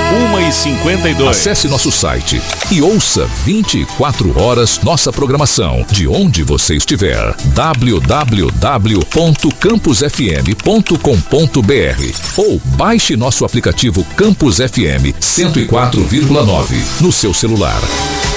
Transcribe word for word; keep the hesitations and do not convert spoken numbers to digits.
uma e cinquenta e dois. Acesse nosso site e ouça vinte e quatro horas nossa programação, de onde você estiver. w w w ponto campus f m ponto com ponto b r ou baixe nosso aplicativo Campus F M cento e quatro vírgula nove no seu celular.